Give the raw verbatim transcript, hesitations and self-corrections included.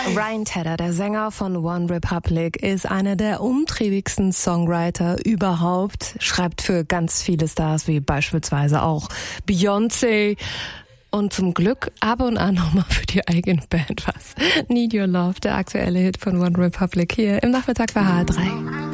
Ryan Tedder, der Sänger von One Republic, ist einer der umtriebigsten Songwriter überhaupt. Schreibt für ganz viele Stars, wie beispielsweise auch Beyoncé. Und zum Glück ab und an nochmal für die eigene Band was. Need Your Love, der aktuelle Hit von One Republic hier im Nachmittag bei H R drei.